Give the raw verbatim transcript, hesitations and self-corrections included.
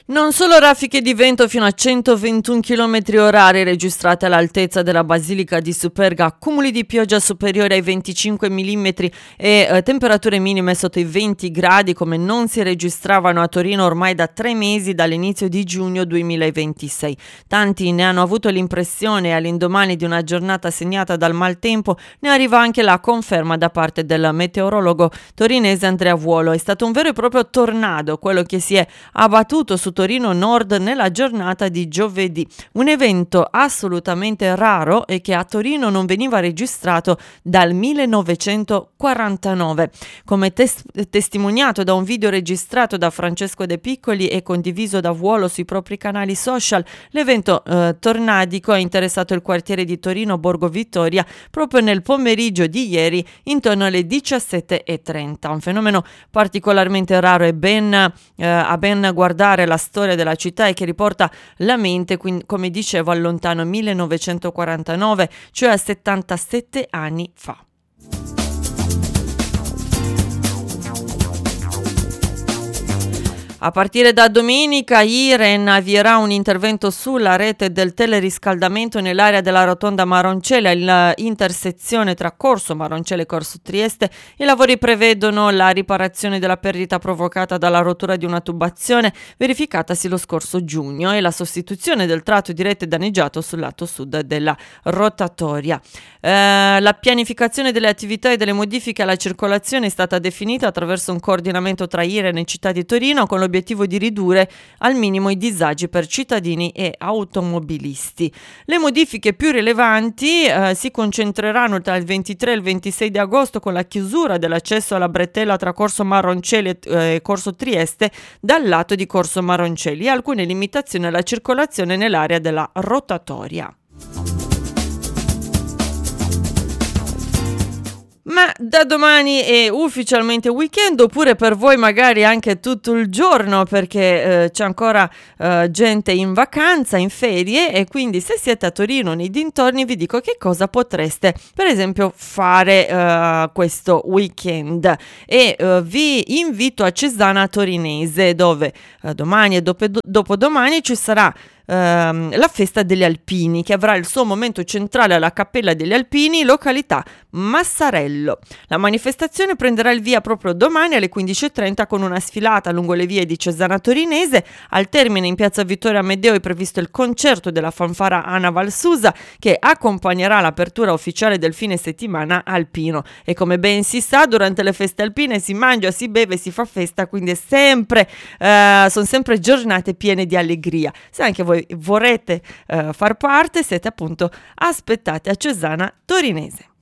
Non solo raffiche di vento fino a centoventuno chilometri orari registrate all'altezza della Basilica di Superga, accumuli di pioggia superiori ai venticinque millimetri e eh, temperature minime sotto i venti gradi come non si registravano a Torino ormai da tre mesi dall'inizio di giugno duemilaventisei. Tanti ne hanno avuto l'impressione e all'indomani di una giornata segnata dal maltempo ne arriva anche la conferma da parte del meteorologo torinese Andrea Vuolo. È stato un vero e proprio tornado quello che si è abbattuto su Torino Nord nella giornata di giovedì, un evento assolutamente raro e che a Torino non veniva registrato dal millenovecentoquarantanove. Come tes- testimoniato da un video registrato da Francesco De Piccoli e condiviso da Vuolo sui propri canali social, l'evento eh, tornadico ha interessato il quartiere di Torino Borgo Vittoria proprio nel pomeriggio di ieri intorno alle diciassette e trenta. Un fenomeno particolarmente raro e ben, eh, a ben guardare la storia della città e che riporta la mente, quindi, come dicevo, al lontano millenovecentoquarantanove, cioè a settantasette anni fa. A partire da domenica Iren avvierà un intervento sulla rete del teleriscaldamento nell'area della rotonda Maroncella, l'intersezione tra Corso Maroncella e Corso Trieste. I lavori prevedono la riparazione della perdita provocata dalla rottura di una tubazione verificatasi lo scorso giugno e la sostituzione del tratto di rete danneggiato sul lato sud della rotatoria. Eh, la pianificazione delle attività e delle modifiche alla circolazione è stata definita attraverso un coordinamento tra Iren e Città di Torino con l'obiettivo di ridurre al minimo i disagi per cittadini e automobilisti. Le modifiche più rilevanti eh, si concentreranno tra il ventitré e il ventisei di agosto con la chiusura dell'accesso alla bretella tra Corso Maroncelli e eh, Corso Trieste dal lato di Corso Maroncelli e alcune limitazioni alla circolazione nell'area della rotatoria. Ma da domani è ufficialmente weekend, oppure per voi magari anche tutto il giorno, perché eh, c'è ancora eh, gente in vacanza, in ferie, e quindi se siete a Torino nei dintorni vi dico che cosa potreste per esempio fare eh, questo weekend. E eh, vi invito a Cesana Torinese, dove eh, domani e dopo, dopodomani ci sarà la festa degli Alpini, che avrà il suo momento centrale alla Cappella degli Alpini, località Massarello. La manifestazione prenderà il via proprio domani alle quindici e trenta con una sfilata lungo le vie di Cesana Torinese. Al termine in piazza Vittorio Amedeo è previsto il concerto della fanfara Ana Valsusa, che accompagnerà l'apertura ufficiale del fine settimana alpino. E come ben si sa, durante le feste alpine si mangia, si beve, si fa festa, quindi è sempre eh, sono sempre giornate piene di allegria. Se anche voi vorrete uh, far parte, siete appunto aspettati a Cesana Torinese.